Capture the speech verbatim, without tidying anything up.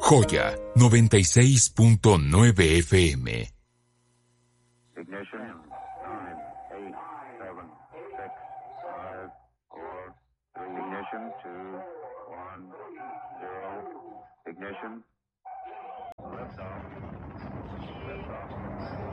Joya noventa y seis punto nueve F M. Ignition. nine, eight, seven, six, five, four, three. Ignition. two, one, zero. Ignition. Liftoff. Liftoff.